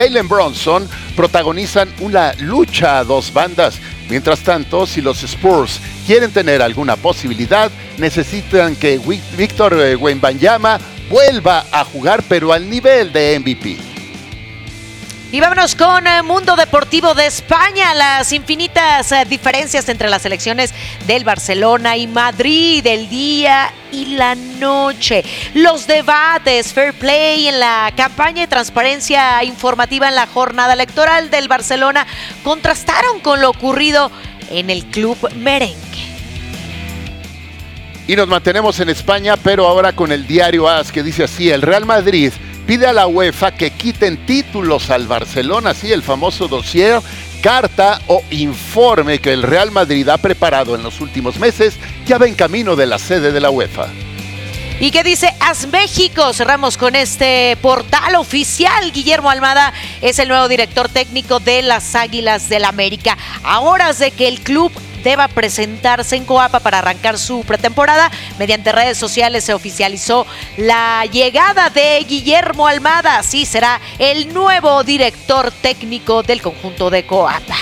Jalen Brunson protagonizan una lucha a dos bandas. Mientras tanto, si los Spurs quieren tener alguna posibilidad, necesitan que Víctor Wembanyama vuelva a jugar, pero al nivel de MVP. Y vámonos con Mundo Deportivo de España, las infinitas diferencias entre las selecciones del Barcelona y Madrid, el día y la noche, los debates, fair play en la campaña de transparencia informativa en la jornada electoral del Barcelona contrastaron con lo ocurrido en el club merengue. Y nos mantenemos en España, pero ahora con el diario AS, que dice así: el Real Madrid pide a la UEFA que quiten títulos al Barcelona, así el famoso dossier, carta o informe que el Real Madrid ha preparado en los últimos meses, ya va en camino de la sede de la UEFA. ¿Y qué dice AS México? Cerramos con este portal oficial. Guillermo Almada es el nuevo director técnico de las Águilas del América. A horas de que el club deba presentarse en Coapa para arrancar su pretemporada, mediante redes sociales se oficializó la llegada de Guillermo Almada. Así será el nuevo director técnico del conjunto de Coapa.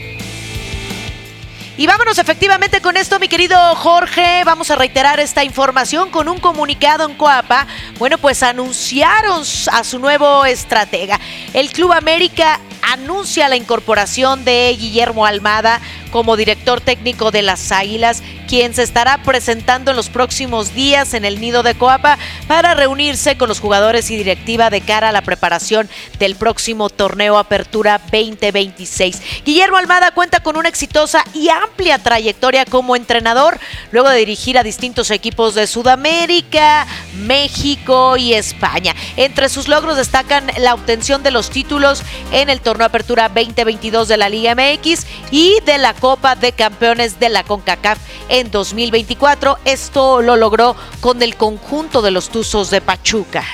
Y vámonos efectivamente con esto, mi querido Jorge. Vamos a reiterar esta información con un comunicado en Coapa. Bueno, pues anunciaron a su nuevo estratega. El Club América anuncia la incorporación de Guillermo Almada como director técnico de las Águilas, quien se estará presentando en los próximos días en el nido de Coapa para reunirse con los jugadores y directiva de cara a la preparación del próximo torneo Apertura 2026. Guillermo Almada cuenta con una exitosa y amplia trayectoria como entrenador, luego de dirigir a distintos equipos de Sudamérica, México y España. Entre sus logros destacan la obtención de los títulos en el torneo Apertura 2022 de la Liga MX y de la Copa de Campeones de la CONCACAF en 2024. Esto lo logró con el conjunto de los Tuzos de Pachuca.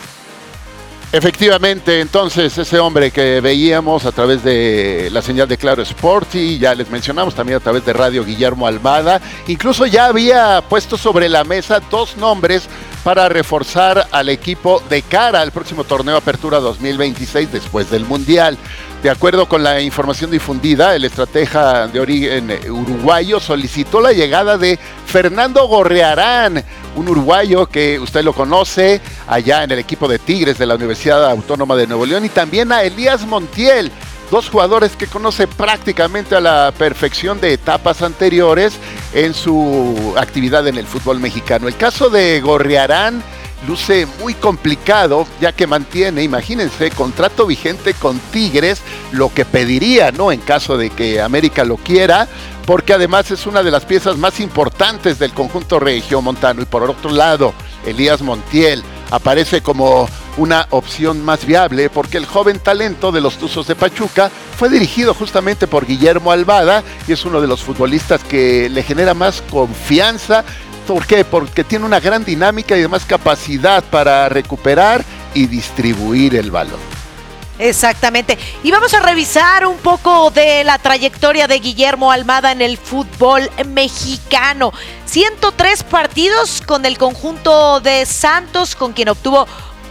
Efectivamente, entonces ese hombre que veíamos a través de la señal de Claro Sport, y ya les mencionamos también a través de radio, Guillermo Almada, incluso ya había puesto sobre la mesa dos nombres para reforzar al equipo de cara al próximo torneo Apertura 2026 después del Mundial. De acuerdo con la información difundida, el estratega de origen uruguayo solicitó la llegada de Fernando Gorrearán, un uruguayo que usted lo conoce allá en el equipo de Tigres de la Universidad Autónoma de Nuevo León, y también a Elías Montiel, dos jugadores que conoce prácticamente a la perfección de etapas anteriores en su actividad en el fútbol mexicano. El caso de Gorrearán luce muy complicado, ya que mantiene, imagínense, contrato vigente con Tigres, lo que pediría, ¿no?, en caso de que América lo quiera, porque además es una de las piezas más importantes del conjunto regiomontano. Y por otro lado, Elías Montiel aparece como una opción más viable, porque el joven talento de los Tuzos de Pachuca fue dirigido justamente por Guillermo Almada y es uno de los futbolistas que le genera más confianza. ¿Por qué? Porque tiene una gran dinámica y además capacidad para recuperar y distribuir el balón. Exactamente. Y vamos a revisar un poco de la trayectoria de Guillermo Almada en el fútbol mexicano. 103 partidos con el conjunto de Santos, con quien obtuvo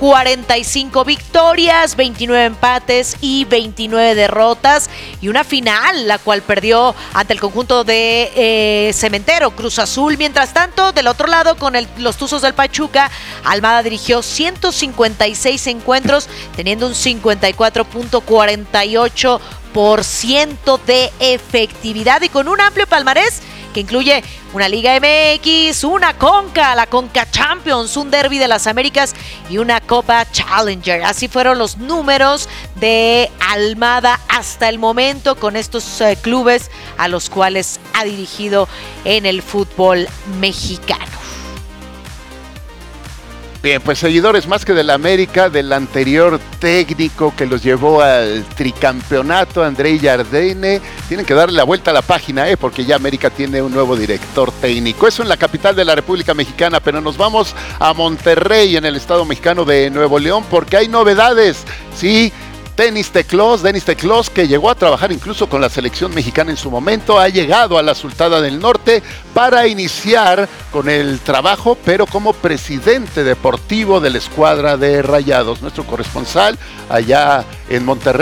45 victorias, 29 empates y 29 derrotas, y una final, la cual perdió ante el conjunto de Cementero, Cruz Azul. Mientras tanto, del otro lado, con los Tuzos del Pachuca, Almada dirigió 156 encuentros, teniendo un 54.48% de efectividad y con un amplio palmarés que incluye una Liga MX, una Conca, la Conca Champions, un Derby de las Américas y una Copa Challenger. Así fueron los números de Almada hasta el momento con estos clubes a los cuales ha dirigido en el fútbol mexicano. Bien, pues seguidores más que del América, del anterior técnico que los llevó al tricampeonato, André Jardine, tienen que darle la vuelta a la página, porque ya América tiene un nuevo director técnico. Eso en la capital de la República Mexicana, pero nos vamos a Monterrey, en el estado mexicano de Nuevo León, porque hay novedades. Sí, Denis Teclós, que llegó a trabajar incluso con la selección mexicana en su momento, ha llegado a la Sultana del Norte para iniciar con el trabajo, pero como presidente deportivo de la escuadra de Rayados. Nuestro corresponsal allá en Monterrey